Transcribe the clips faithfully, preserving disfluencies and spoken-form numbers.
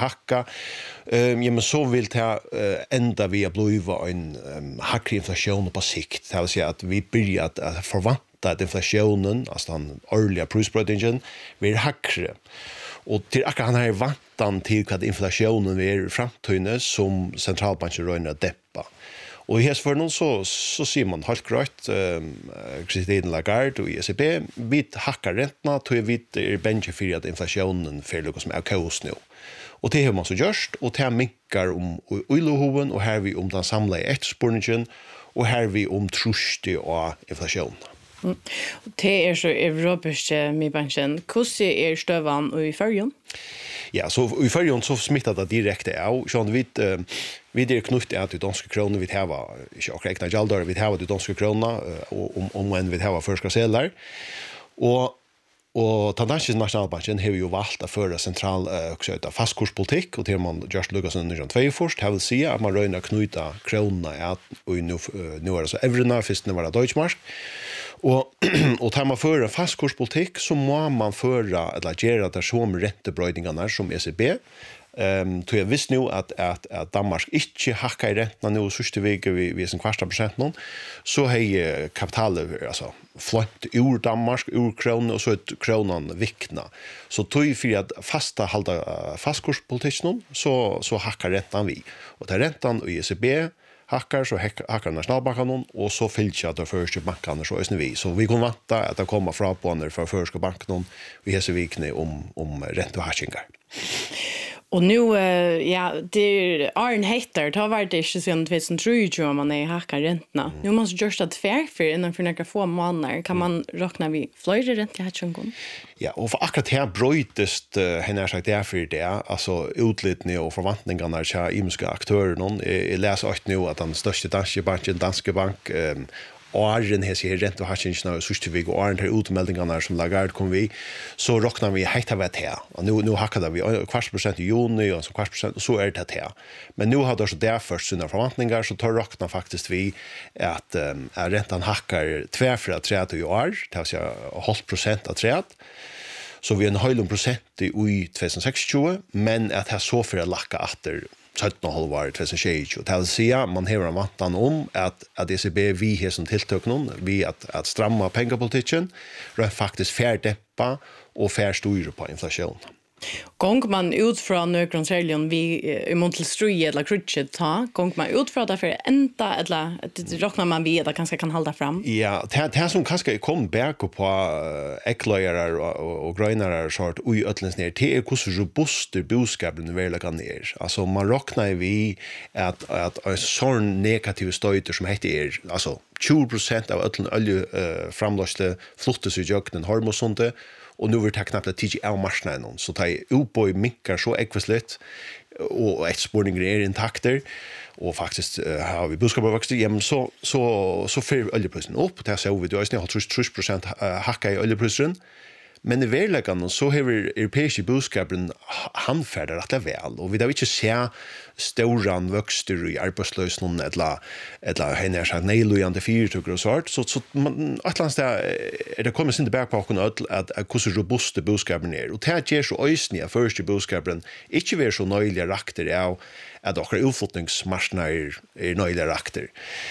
hacka. Um, ja, men så vill ta uh, ända vi att bli en um, hackrig inflation på sikt. Det vill säga att vi börjar att, att förvänta att inflationen, alltså den årliga prisbrödningen, blir hackre. Och till akkurat han här vantan till vad inflationen är i framtiden som centralbanken rör att deppa. Och i häsförnon så, så ser man helt grönt um, Christine Lagarde och E C B vi hackar räntorna till vi är bänge för att inflationen för något som är kaos nu. Och det har man så gjort och det minkar om oilohoven och här vi om den samlade efterspurningen och här vi om truste och inflation. Mm. Det är så europeiska med banken. Hur är stövan i färjan? Ja, så i färjan så smittar det direkt av. Så vi uh, vi är knutet att det danska kronor vi har inte och räkna gäldar vi har det danska kronor och om om en vi har förska sedlar. Och och Tandanska nationalbanken har ju valt att föra central uh, också ett fastkurspolitik och till man just Lucas under två först har vill säga att man röna knuta kronorna att och nu nu är det så eurona först när var Deutschmark. Och och tar man för en fastkurspolitik så må man föra eller göra det som räntebrödningarna som E C B. Ehm um, tror jag visst nu att att att Danmark inte hackar i räntorna nu sista veckan vi vi är en kvarts procent någon så har kapitalet alltså flönt ur Danmark ur kronan och så ett kronan vikna. Så tog ju för att fasta hålla fastkurspolitiken så så hackar räntan vi. Och där räntan och E C B hackar så hackar nationalbanken och så fylls jag då första bankerna så är vi så vi kommer vänta att det kommer från på när för första banken vi har så vikne om om räntehackingar. Och nu uh, ja det är Arn Hatter har varit det sen tjugohundratre om man är hackar räntorna. Mm. Nu måste just att fair för innan för några få månader kan man räkna vi flyger räntehackingar. Ja, och för akkurat här brötest uh, henne har sagt därför det alltså utlitning och förväntningarna till imska aktörer någon jag läser åt nu att den största danska banken Danske Bank um, Åren har sig rent och har inte några sista vig och åren har utmeldingarna som Lagarde kom vi så räknar vi hejta vet här och nu nu hackar vi kvarts procent i juni och så kvarts procent och så är det här men nu har det så där först sina förväntningar så tar räknar faktiskt vi att um, räntan hackar två för att tre i år det vill säga halv procent av tre så vi är en halv procent i tjugohundrasextio men att ha så för att lacka åter sjutton komma fem var tjugohundratjugo och det vill säga man har en vantan om att att E C B vi har som tilltök någon vi att att stramma pengapolitiken och faktiskt färdeppa och färstyra på inflation. Gång man ut från nökron säljon vi i Montelstrui eller Krutchet ta gång man ut från därför ända eller det räknar man vi att kanske kan hålla fram. Ja, det det som kanske kom back på eklöjar och och grönar sort oj ötlens ner till hur så robust boskapen väl kan ner. Alltså man räknar vi att att en sån negativ stöter som heter är alltså tjugo procent av ötlen olje framlöste flottes i jöknen hormosonte och nu vill ta knappt att tio av marknaden så tar uppboy minkar så ekvisligt och ett spårning är intakter och faktiskt uh, har vi boskapsväxt igen så så så för oljepriset upp det så vi då är snart trettio procent hacka i oljepriset men i verkligheten så har vi europeiska boskapen handfärdar att det väl och vi där inte ser stora växter i arbetslösheten eller eller henne så nejlojande fyrtog och sånt så så Atlantis där är det kommer sin tillbaka på att att hur robust boskapen är och det ger så ösniga första boskapen inte vara så nöjliga rakter är att också utflyttningsmarknader är nöjliga rakter.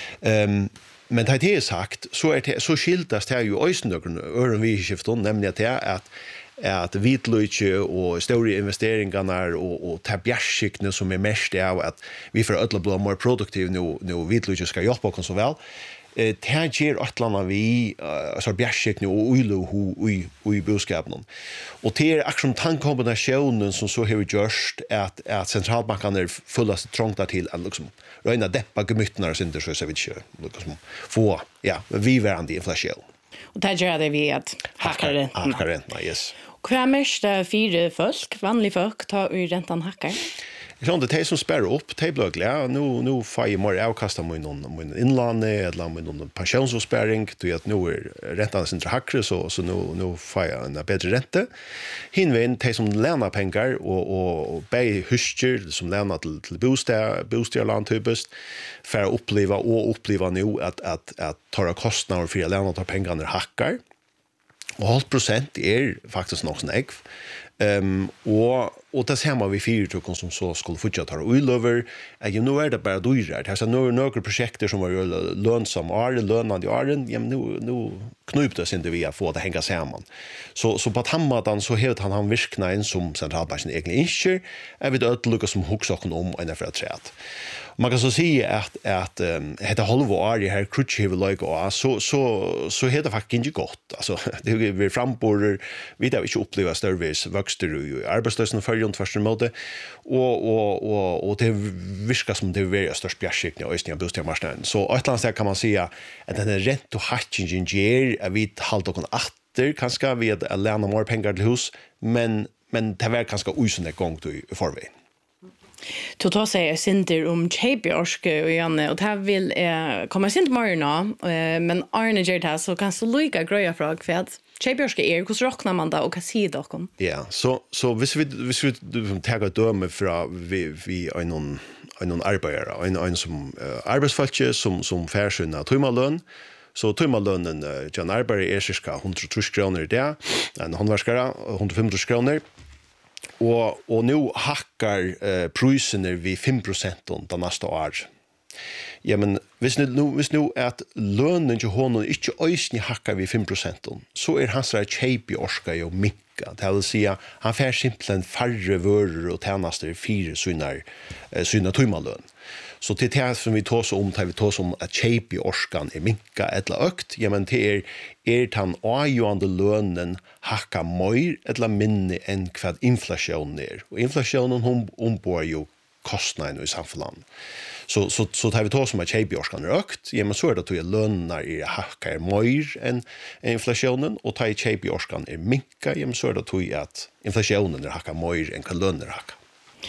Ehm men det är sagt så är det så skiltas det ju ösnögren öron vi skifton nämligen att det är att att vitlöjche och stora investeringar och och tabjärskikne som är mest av att vi för att bli mer produktiv nu nu vitlöjche ska jobba på så väl eh det ger atlarna vi så bjärskikne och oilo hu i i boskapen och det är action tankkombinationen som så har gjort att att centralbankerna är fullast trångt till att liksom röna deppa gemyttnar sin det så vet jag liksom få ja vi värande inflation. Och det gör det vi att hackar räntan. Hackar räntan, yes. Hva mest fyra folk, vanliga folk, tar ur räntan hackar? Jag det är som spärrar upp, det blir glad. Nu nu får jag mer avkasta med någon med inland eller med någon pensionsspärring till att nu är räntan sin hackre så så nu nu får jag en bättre ränta. Hinvin det som lånar pengar och och be husker som lånar till till bostad bostadland typiskt för att uppleva och uppleva nu att att att ta kostnader för att låna ta pengarna hackar. Och halv procent är faktiskt nog snägg. Ehm um, och och det ser man vi fyra som så skulle fortsätta ta ullöver. Jag nu är det bara dyrare. Det är så några några projekt som var lönsamma är lönande är ja men nu nu knupte inte vi att få det hänga samman. Så så på Hammardan så helt han han virkna in som centralbanken egentligen inte är vid att lucka som huxa om en för att säga. Man kan så säga att att um, heter halva år i här crutch have like och så så så heter faktiskt inte gott. Alltså det vi framborder vi där vi inte uppleva service växter ju arbetslösheten för runt första måte och och och och det viskar som det är störst bjärskning och östliga bostadsmarknaden. Så utlands kan man säga att den är rätt och hatching ger är vi halt och åter kanske vi att lämna mer pengar till hus men men det var kanske osynligt gång till förväg. Totalt säger Sinter om Tjejbjörske och Janne och det här vill eh, komma sint morgon eh, men Arne gör det här så kan så lika gröja fråga för att Tjejbjörske är hur räknar man det och vad säger det om? Ja, så så hvis vi hvis vi tar ett döme från vi vi en en arbetare en en som uh, arbetsfolk som som färsynna timmalön så timmalönen uh, Jan Arbeider är cirka hundratusen kronor där en handverkare hundrafemtio kronor. Og, og nå hakker eh, prisene vi fem prosent de neste år. Ja, men hvis nu, hvis nu at lønnen til honom ikke øyne hakker vi fem prosent, så er hans kjeip i orska jo minka. Det vil si at han får simpelthen færre vører og tjenester fire syner, eh, syner tøymalønn. Så til det som vi tås om, tar vi tås om at kjeip i orskan er minka eller økt, ja, men det er, er den avgjørende lønnen hakka mer eller minne enn hva inflasjonen er. Og inflasjonen hun ombår jo kostnaden i samfunnet. Så, så, så tar vi tås om at kjeip i orskan er økt, ja, men så er det at lønner er hakka er mer enn inflasjonen, og tar kjeip i orskan er minka, ja, men så er det at inflasjonen er hakka mer enn hva lønner er hakka.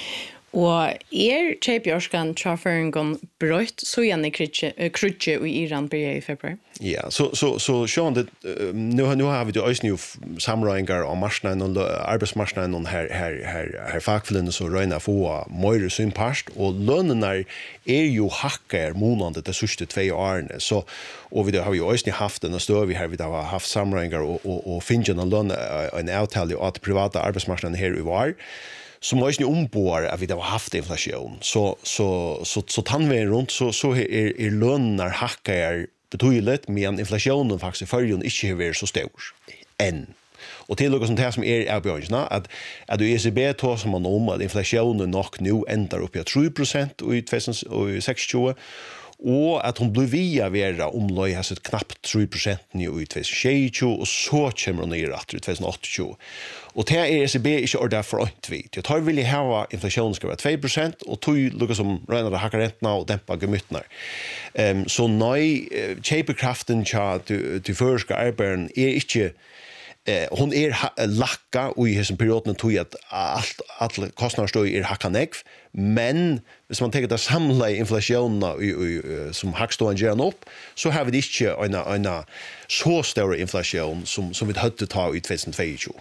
Og er Tjejbjørskan trafføringen brøtt så gjerne krutje i Iran blir i februar? Ja, så så så sjön det nu nu har vi ju också nu samröingar om marknaden och arbetsmarknaden och här här här här fackföreningen så röna få mer synpast och lönerna är ju hackar månader det sista två åren så och vi har ju också haft en stor vi har vi har haft samröingar och och och finna en lön en avtal åt privata arbetsmarknaden här i var som var inte ombord att vi har haft inflation så så så så tandvägen runt så så är är löner hackar betydligt men inflationen faktiskt för ju inte är så stor än och till något sånt här som är avbjörna att att du E C B tar som man om att inflationen nog nu ändrar upp i tre procent i tjugohundrasextio och att hon blir via vera omlöj har sett knappt tre procent nu i tjugohundratjugo och så kommer hon ner att tjugohundraåttio. Och det är E C B inte ordet för att vi. Jag tar vill ha inflationen ska vara två procent och tog lukar som rönar hacka räntorna och dämpa gemyttnar. Um, så nej, köpekraften till till förska arbeten är inte Eh, hon är er lacka och i hela perioden tog att allt alla kostnader står i hacka negv men hvis man tänker det samla inflationen i, i, som hackståen ger upp så har vi inte en en så stor inflation som som vi hade ta i tjugohundratjugo.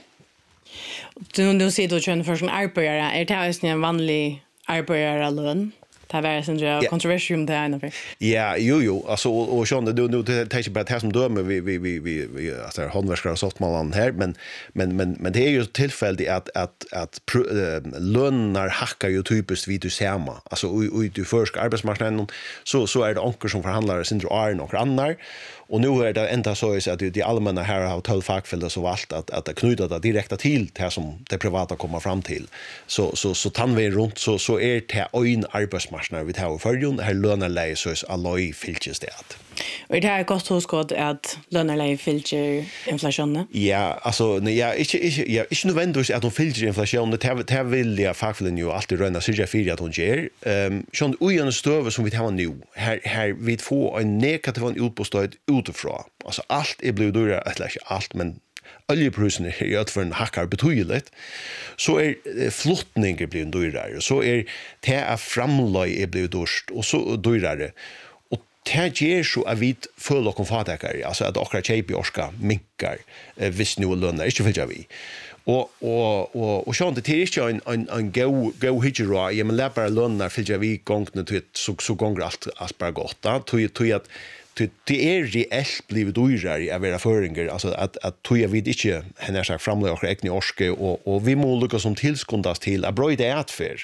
Du nu ser du känner för som arbetare är det en vanlig arbetarlön. Det var en ja. Kontroversium det ena för. Ja, jo jo, alltså och, och Sean du nu det tar bara det som dömer vi vi vi vi vi alltså handverkare och softmalan här men men men men det är ju tillfälligt att att att lönar hackar ju typiskt vid du serma. Alltså och du förska arbetsmarknaden så så är det anker som förhandlare sin är några andra och nu är det ända så är att det allmänna här har tolv fackfällda så valt att att knyta det direkta till det som det privata kommer fram till. Så så så tar vi runt så så är det en arbetsmarknad vi tar för ju här lönerläge så är alloy filches det. Och det är gott hos god att lönerläge filcher inflationen. Ja, alltså nej ja, inte inte ja, inte nödvändigtvis att de filcher inflationen det det vill jag fackfällen ju alltid röna sig för att hon ger. Ehm sån ojön stöv som vi har nu. Här här vi får en negativ utbostad utifrån. Alltså allt är blivit dyrare, eller inte allt men oljeprisen är ju att för en hackar betydligt så är flottningen blivit dyrare så är det är framlöj är blivit dyrt och så dyrare och det ger så att vi får och komfortäkare alltså att åkra köp i orska minkar eh, visst nu lönar inte för vi och och och och så det är inte en en en go go hijra jag men läpar lönar för vi gång nu till så så gånger allt as bara gott då tog tog att det är reellt blivit dyrare att vara föringer, alltså att att tror jag vid inte henne sagt framlägga och egna orske och och vi må lucka som tillskundas till att bröda ätfär.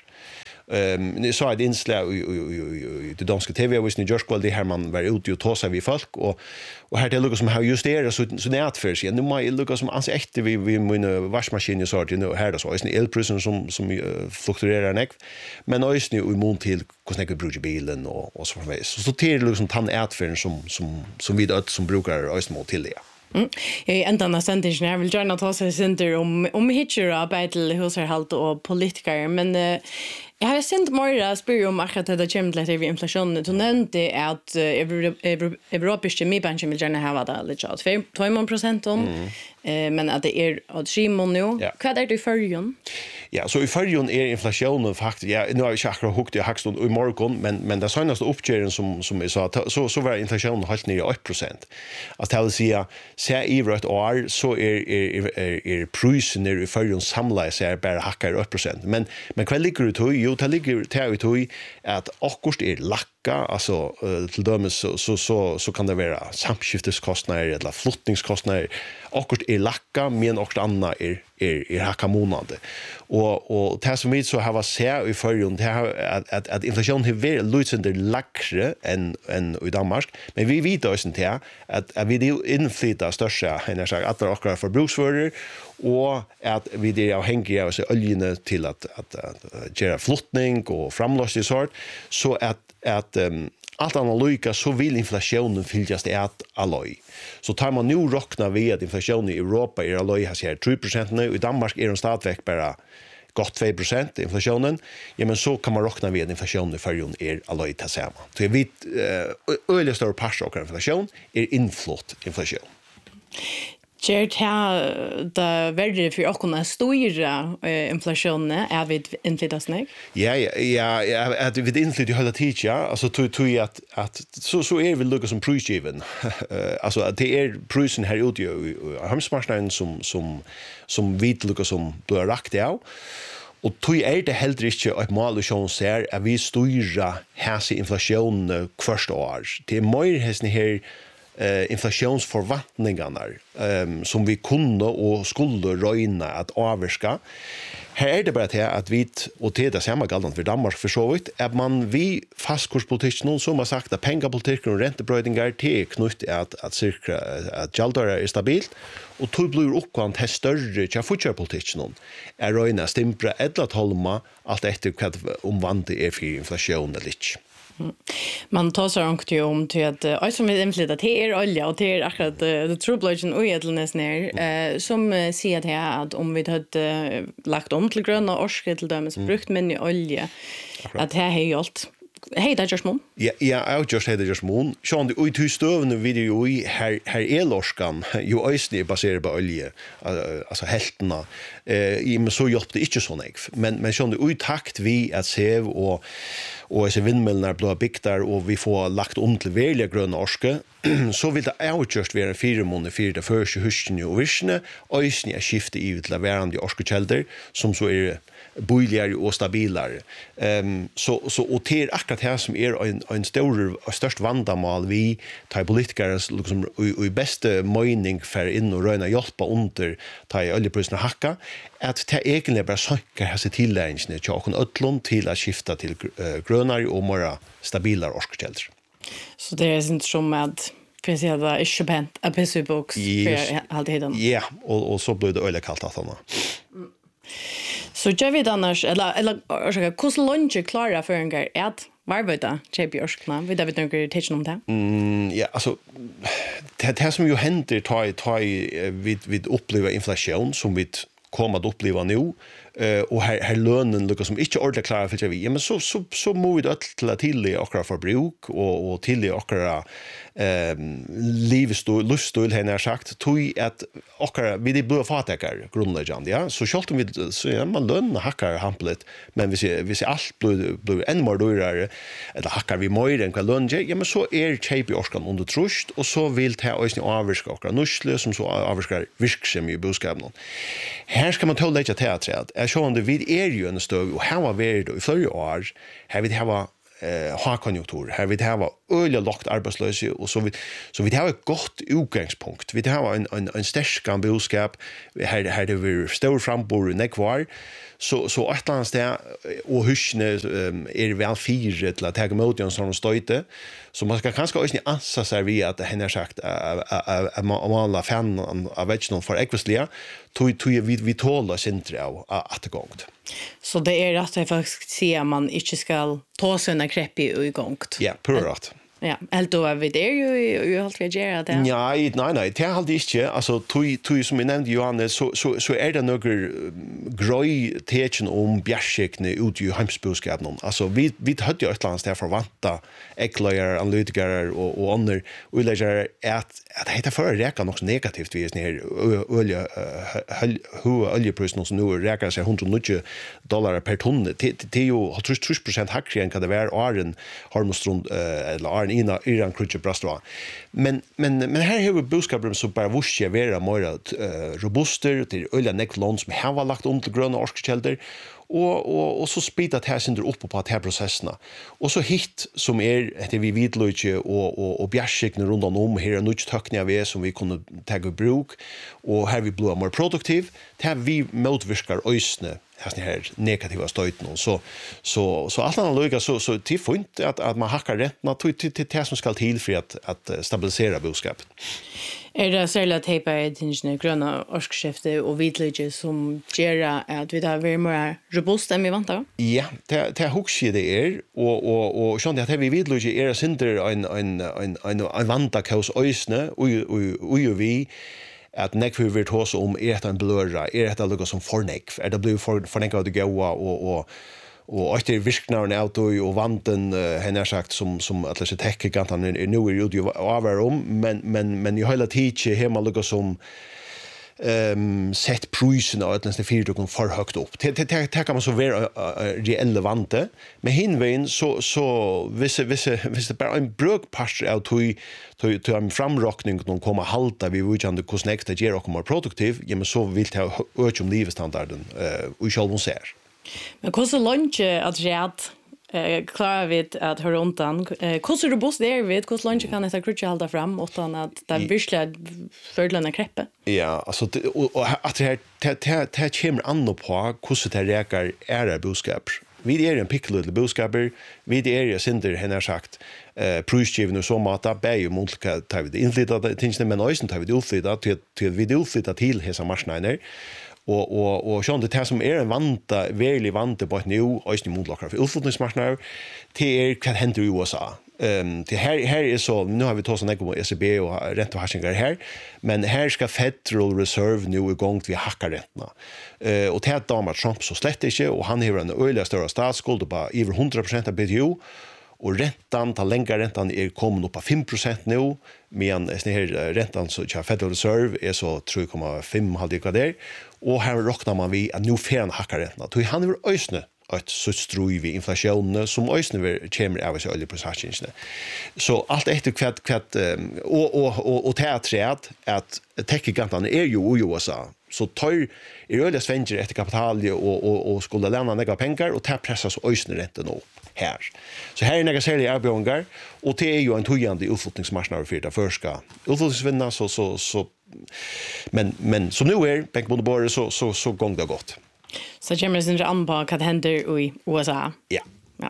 Ehm ni sa ett inslag i i det danska T V visst ni just kväll det här man var ute och tåsa vi folk och och här det lucka som har justerat så så nätfär sig. Nu må lucka som ans äkta vi vi mina vaskmaskiner så att nu här då så är det elprisen som som uh, fluktuerar näck. Men ös nu i mån till hur snäcker bruger bilen och och så framvis. Så så till liksom tann ätfärden som som som vi dött som brukar ös mål till det. Mm. Jag är ända nästan inte när jag vill gärna ta sig center om om hitcher arbete hos här halt och politiker men uh, jag har sent mer spyr om att det kommer till att inflationen så nämnde att europeiska mibanken vill gärna ha det lite så två procent om eh men att det är att skimon nu vad är det för ju ja så i förjon är inflationen faktiskt ja nu har jag chakra hukt i hackstund i morgon men men det senaste uppgörelsen som som är så så så var inflationen helt ner i åtta procent att det vill säga ser i rött år så är är är priserna i förjon samlas så är bara hackar åtta procent men men kväll ligger det ju det ligger till ut i att akkurst är lacka alltså till dömes så så så så kan det vara samskifteskostnader eller flyttningskostnader akkurst är lacka men också andra är är är hacka månade och och det som vi så har ser i förrun det har att att, att inflationen har varit lutande lackre än än i Danmark men vi vet också inte att att vi det inflyta största när jag att det förbruksvaror och att vi det avhängiga av oljan till att att, att göra flottning och framlösning sort så att att um, allt analyka så vill inflationen fyljas det att alloy. Så tar man nu rockna vid att inflationen i Europa är alloy har sig tre procent nu i Danmark är den stadigt bara gott två procent inflationen. Ja men så kan man rockna vid att inflationen i förrjon är alloy till samma. Så jag vet öliga större parts av inflation är inflott inflation. Kjert här det värre för att kunna styra inflationen är vi inflytas nej. Ja ja ja att vi inflyt hela tiden ja alltså tror tror att att så så är vi lucka som prisgiven. Alltså att det är prisen här ute i hamnsmarknaden som som som vit lucka som blir rakt av. Och tog är det heller inte ett mål som ser att vi styra häs inflationen första år. Det är mer hästen här Uh, inflationsförväntningarna um, som vi kunde och skulle röjna att avvarska. Här är det bara till att vi, och till det samma galt för Danmark för så vitt, att man vi fastkurspolitiken som har sagt att pengapolitiken och räntebröjningar till knutt att, att, cirka, att gäldare är stabilt och tog blir uppkvant här större till futures-politiken är röjna stimpra eller tolma allt efter vad omvandling är för inflation eller inte. Mm. Man tar så långt ju om till att äh, som vi inflyttar till er olja och till er akkurat uh, the true bludgeon och edleness ner uh, som uh, säger det här att om vi hade uh, lagt om till gröna orske till dem så mm. brukt men i olja akkurat. Att det här är ju allt. Hej där just mon. Ja, ja, jag just hade just mon. Sjön det ut stövne video i här här elorskan ju ösni baserat på olja alltså helterna. Eh i men så hjälpte inte så nek. Men men sjön det ut takt vi att se och och så vindmöllorna blir byggt och vi får lagt om till välja gröna orske så vill det outjust vara fyra månader för det första hösten och visne ösni är skifte i till varandra orskekällor som så är boiligare och stabilare. Um, så så och det är akkurat här som är en en stor och störst vandamal vi tar politiker liksom i bästa mening för in och röna hjälpa under ta oljepriserna hacka att det egentligen bara söka här sig till längre till och öllon till att skifta till uh, grönare och mer stabilare orskekällor. Så det är inte som att för sig att inte bent a piece of books för allt det. Ja, och och så blir det öle kallt att han. Så jag vet annars eller eller ursäkta hur långt klara för en grej att var vet det J P Orskna vi där vet några teach om det. Mm ja alltså det det som ju händer tar tar vid vid uppleva inflation som vi kommer att uppleva nu eh och här här lönen lukar som inte ordentligt klara för vi men så så så må vi till att till i akra förbruk och och till i akra ehm livsstil livsstil har jag sagt tog att akra vi det blir fatakar grundläggande ja så skall vi så är man lön hackar hamplet men vi ser vi ser allt blir blir än mer dyrare eller hackar vi mer än vad lön ja men så är J P Orskan under trust och så vill ta oss ni avvarska akra nusle som så avvarskar virksom i boskapen här ska man ta lite teater att jag såg det vid är ju en stöv och här var det i flera år här vi har eh högkonjunktur. Här vi det här var öliga lågt arbetslöshet och så vi så vi det har ett gott utgångspunkt. Vi det har en en en stark boskap. Här här det vi stor frambor nekvar. Så så ett annat där och husne är väl fyra till att ta emot en sån stöte. Så man ska kanske också inte ansa sig vid att henne har sagt att man la fan av vetchen för ekvislia. Tog tog vi vi tåla centra att det gångt. Så det är att jag faktiskt ser att man inte ska ta såna krepp i gångt. Ja, purrat. Ja, helt då vi det ju ju helt reagera det. Ja, nej nej, det har inte alltså tog tog som jag nämnde Johannes så så så är det några groj tecken om bjärskne ut i hemsboskapen. Alltså vi vi hade ju ett lands där förvanta ekloyer analytiker och och andra och lägger att att heter för räka något negativt vi är ner olja hur oljepriserna som nu räkar sig hundra dollar per ton. Det det är ju trettio procent hackre än kan det vara åren harmostrund eller ina Iran krutje brastra. Men men men här har vi boskapen som bara vuxia vara mer uh, robuster till olja necklons som har lagt om till gröna orskkelder och och och så speedat här synder upp på att här processerna. Och så hit som är det vi vidlöje och och och bjärskne runt om här nu töckna vi som vi kunde ta i bruk och här vi blir mer produktiv. Det här vi motverkar ösne här här negativa stöten så så så allt annat lugga så så till fint att att man hackar rätt naturligt till det som ska till för att att stabilisera boskapet. Är det särskilt tejpa i gröna orskskifte och vitlöje som gör att vi har varit mer robust än vi väntar? Ja, det det huxar det är och och och sånt att vi vitlöje är synder en en en en en vanta kaos ösne och och vi att neck vi vill hos om är det en blurra är det något som forneck är det blir för forneck att gå och och och att det visknar en auto och vanten henne har sagt som som att läsa tekniker han är nu är ju över om men men men i hela tiden hemma något som ehm sett prisen av att nästan fyra kom för högt upp. Det det det kan man så vara relevante. Men hinvägen så så vissa vissa vissa bara en brukpast av tog tog tog en framrockning de kommer halta vi vill inte connecta ger och mer produktiv. Ja men så vill ta öka om livsstandarden eh och själva ser. Men hur så lunch att rätt eh klarar vi att höra undan. Hur så robust är vi? Hur så lunch kan det krutcha hålla fram utan att det virkligt fördelarna kreppe. Ja, alltså och att det det det kommer an på hur det räkar är boskap. Vi är en pickle little boskaper. Vi det är synder henne sagt eh prisgiven och så mata bäj och mulka tar vi det inflytande tingen men ösen tar vi det utflytta till till vi det utflytta till hesa marsnader. Och och och sånt det här som är en vanta verkligen vanta på ett nu ösn motlockar för utflyttningsmarsnader till vad händer i U S A. Ehm det här här är så nu har vi tagit såna på E C B och räntehashningar här men här ska Federal Reserve nu igång vi hackar räntorna. Eh och det här Donald Trump så slett inte och han har en öliga större statsskuld på över hundra procent av B T U och räntan ta längre räntan är kommit upp på fem procent nu men den här räntan så tjä Federal Reserve är så tre komma fem halv där och här räknar man vi att nu färn hackar räntorna. Då han vill ösna att så strui vi inflationen som ösna vi kommer av så oljeprishöjningarna. Så allt efter kvad kvad och och och och teatret att techgiganterna är ju i U S A. Så tar i öliga svenjer efter kapital och och och skulle lämna några pengar och ta pressas ösna räntan upp här. Så här är några sälja erbjudanden och det är ju en tojande utflyttningsmarknad för det första. Utflyttningsvinna så så så men men så nu är bankbondborre så så så gång det gott. Så kommer det inte an på vad händer i U S A. Ja. Ja.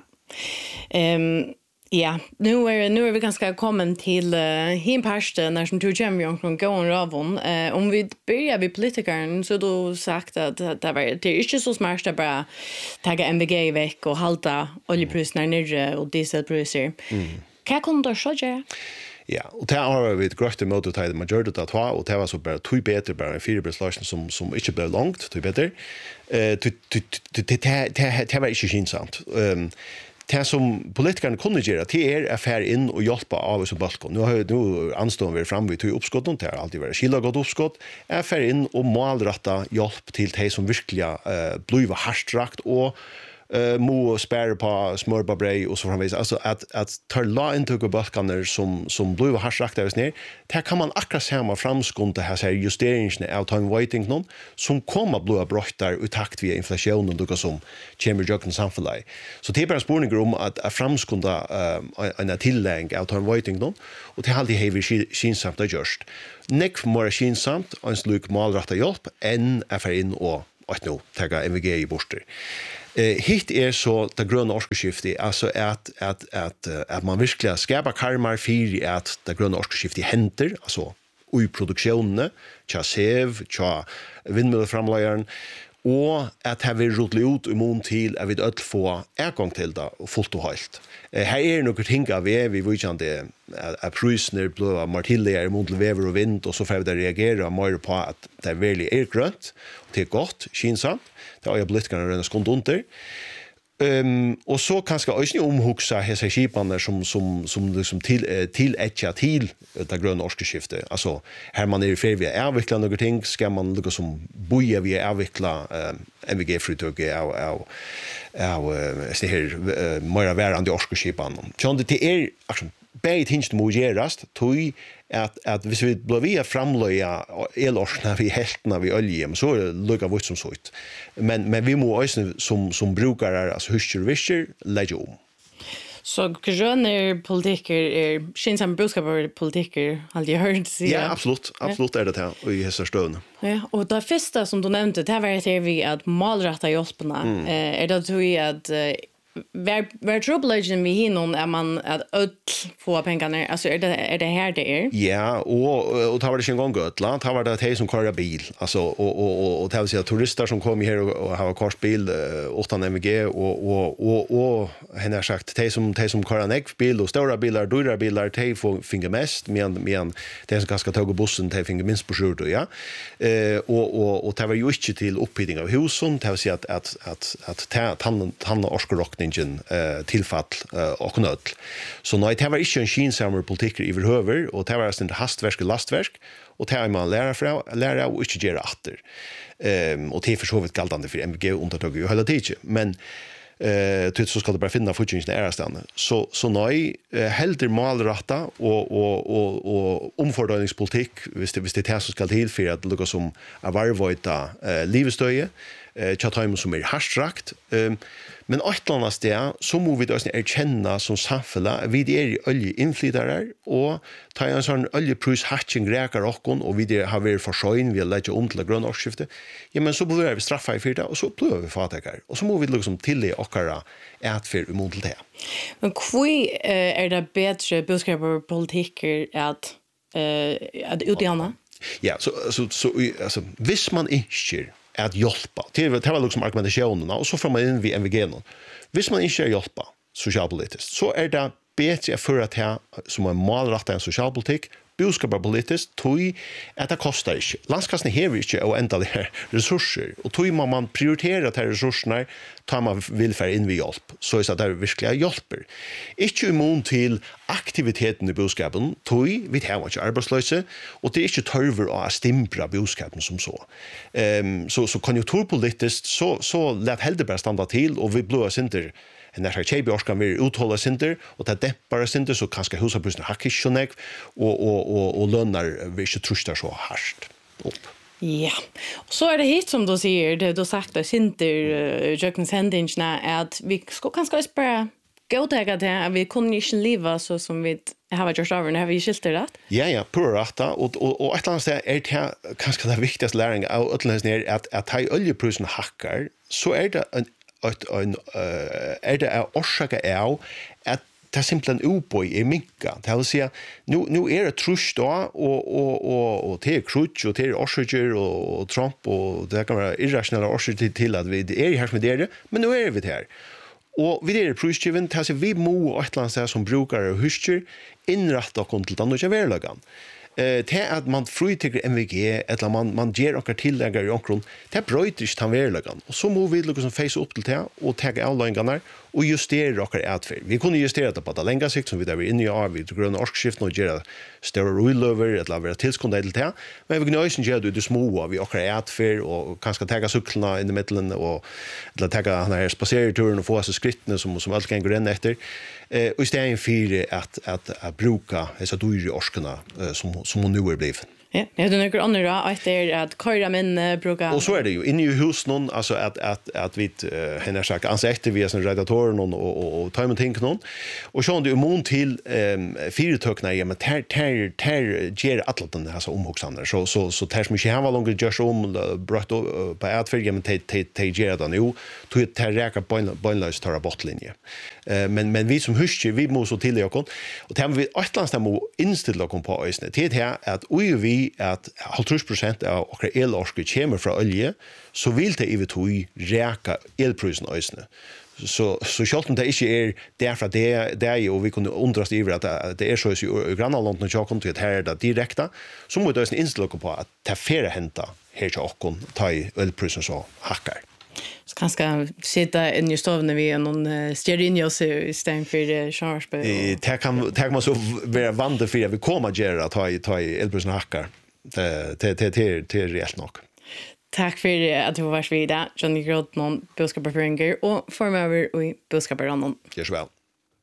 Ehm ja, nu är nu är vi ganska kommen till uh, himparsten när som tog hem jag från gåen ravon. Eh om vi börjar vid politikern så då sagt att det var det är inte så smart att bara ta M V G veck och halta oljepriserna nere och dieselpriser. Mm. Kan kunde så göra? Ja, och det har vi ett gröft emot att man gör det att ha och det var så bara två bättre bara en fyra beslagning som som inte blev långt, två bättre. Eh det det det det var inte skinsamt. Ehm det som politikerna kunde göra det är affär in och hjälpa av oss på balkon. Nu har nu anstår vi fram vi tog uppskott och det har alltid varit skilla gott uppskott. Affär in och målrätta hjälp till de som verkligen eh blivit harstrakt och uh, må spärra på smörbarbrei och så framvis. Alltså att att ta la intryck av balkaner som som blev harsrakt av ner. Där kan man akkurat se man framskunta här så justeringen av time waiting någon som kommer blåa brottar i takt via inflationen och som kommer jocken samfällig. Så det är bara spårning om att att framskunta uh, en tillägg av time waiting någon och till alltid har vi skinsamt att just. Nek mer skinsamt en sluk malrätta hjälp än affär in och att nu ta M V G i borster. Eh hit är så det gröna årsskiftet alltså att att att att man verkligen skapar karmar för att det gröna årsskiftet händer alltså i produktionen, tja sev, tja vindmölleframläggaren och att ha vi rotligt ut imon till att vi öll få ägång till det och fullt och helt. Eh, här är några ting av vi, vi vet inte att prusner blåa martilliga imon till väver och vind och så får vi reagera mer på att det är väldigt är grönt och det är gott, kinsamt. Det har jag blivit kan röna skont under. Um, och så kanske också omhuxa hesa skipaner som som som liksom till till etcha till det gröna årsskiftet. Alltså här man är i färd vi avveckla några ting ska man lucka som boja vi avveckla um, M V G-företag av av av så här mer värande årsskipan. Så det är alltså bäj tinst mogerast tog att att hvis vi blir via framlöja elorsna vi heltna vi olje så lukar vart som så ut. Men men vi må också som som brukare alltså hushur vischer lägga om. Så gröna politiker är skynsam budskapar politiker hade jag hört säga. Ja, absolut. Absolut är det här och i hela stön. Ja, och det första som du nämnde det var det vi att malrätta hjälparna. Mm. Eh, är det tror jag att Var var trouble vi hinnon är man att öll få pengarna alltså är det är det här det är? Ja, och och tar det en gång gott land har det att som kör bil alltså och och och och det vill turister som kommer här och har kört bil åtta M V G och och och och henne har sagt de som de som kör en bil och stora bilar dyra bilar de får finga mest men men de som ska ta bussen de finga minst på sjur ja. Eh och och och det var ju inte till upphittning av husen det vill säga att att att att ta tanna tanna orskrockning eh tillfall och nöd. Så nej det var inte en skinsammer politik i överhuvud och det var inte hastverk och lastverk och det man lära fra lära och inte göra åter. Ehm och det försovit galtande för M V G undantag ju hela tiden men eh tills så ska det bara finna fortjänsten är stan. Så så nej helder malrätta och och och och omfördelningspolitik visst det visst det här så ska till för att lucka som av varvita eh livstöje eh chattaim som är hashrakt ehm men åttlarna steg så må vi då erkänna som samfälla vi är i oljeinflytare och ta en sån oljepris hatching räkar och och vi har varit försörjning vi lägger om till gröna årsskifte. Ja men så blir vi straffa i fyrta och så blir vi fatakar och så må vi liksom till det och kara ett för emot det. Men kvui är det bättre budskapar politiker att eh att utjämna? Ja, så så så alltså visst man inte att hjälpa. Det var det var liksom argumentationen och så får man in vid M V G. Hvis man inte hjälpa socialpolitiskt så är det bättre för att ha som en målrätta en socialpolitik budskapar politiskt tog att det kostar inte. Landskassen har inte och ända det resurser och tog man man prioriterar de resurserna tar man vill för in vid hjälp så är det verkligen hjälper. Inte immun till aktiviteten i budskapen tog vi har inte arbetslösa och det är inte törver att stimpra budskapen som så. Um, så så konjunkturpolitiskt så så lät hellre bara stanna till och vi blås inte när jag tjej kan vi uthålla center och det dämpar center så kanske husabussen hackar så nek och och och och lönnar vi inte trustar så hårt upp. Ja. Och så är det hit som du säger det du sagt att center Jökens händingarna att vi ska kanske bara gå till att vi kunde inte leva så som vi har gjort över när vi skilter det. Ja ja, på rätta och och och ett annat sätt är det kanske det viktigaste läring av utländska att att ta oljepriserna hackar så är det en att en är det är orsaka är att det simpelt en uboj är minka. Det vill säga nu nu är det trust då och och och och till crutch och till orsaker och Trump och det kan vara irrationella orsaker till att vi är här med det men nu är vi här. Och vi är prisgiven till att vi må ett land som brukar och husker inrätta konsultant och verlagan. Eh det att man fritiger M V G eller man man ger och tillägger i omkron det bryter inte han verlagan och så må vi liksom face upp till det och ta alla ingarna och justera och atfärd. Vi kunde justera det på det längre sikt som vi där vi inne i år vi gröna årsskift och göra större rollover eller vara tillskondad till det. Men vi kan ju göra det små vi och atfärd och kanske ta cyklarna in i mitten och eller ta den här spacerturen och få oss skrittna som som allt kan gå in efter. Eh och istället för att att att bruka dessa dyra årskarna som som hon nu är blivit. Ja, det är några andra att det är att köra min brukar. Och så är det ju inne i hus någon alltså att att att vi henne sagt ansikte vi är som redaktörer någon och och och ta med tänk någon. Och så det är mon till ehm fyrtökna i med ter ter ter ger alla den här så omhuxande så så så tär som inte har långa just om brött på att för men te te te ger det nu till ter räka på bonlös tar bottlinje. Eh men men vi som husker vi måste så till jag och det har vi Atlantstam inställa kom på ösnet det här att oj vi at halvtrus prosent av okra elorske kommer fra olje, så vil det i vitoi reka elprysen øysene. Så så självt det inte är därför det det är ju vi kunde undras i att det är så i grannlandet när jag kom till här det direkta så måste det inställa på att ta färre hämta här till och ta i elprysen så hackar. Så kanske sitta in i stoven vi någon stearinljus i stället för charge. Det kan det kan så vara vant för vi kommer att göra ta i ta i elprysen hackar. Det det det det är rätt nog. Tack för att du var vidare. Johnny Groth någon boskapar för en och formöver och boskapar någon. Gör så väl.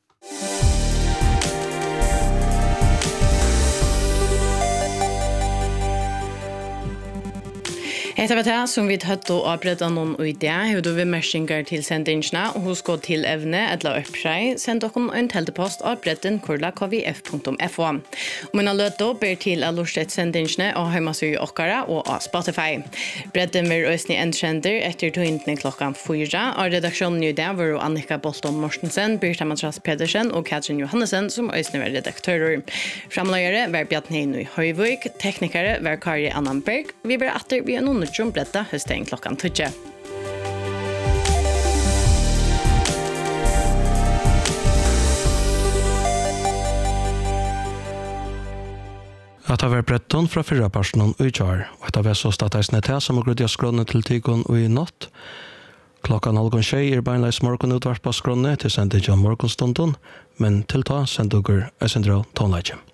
Hetta var det som vi tatt og avbredet noen og idé, hvor du vil mersinger til sendingsene, og hos gå til evne, eller oppseg, send dere en teltepost av bretten kurla k v f punktum f o. Men har løtt opp er til å lortet sendingsene og hjemmasøy okkara og av Spotify. Bretten vil øsne endkjenter etter togintene klokkan fyra, og redaksjonen i det var Annika Bolton Mortensen, Birta Matras Pedersen og Katrin Johannesen som øsne var redaktører. Framløyere var Bjartne i Høyvøk, teknikere var Kari Annanberg. Vi var atter vi er noen Jumbretta hösten klockan tio. Att ha varit bretton från förra personen och utgör. Och att ha varit så statiskt här som har grönt jag skrånne till tygon och i natt. Klockan halv tjej är beinleis morgon utvarp på skrånne till sändet John Morgonstunden. Men till ta sändogur är sändrall tonläge.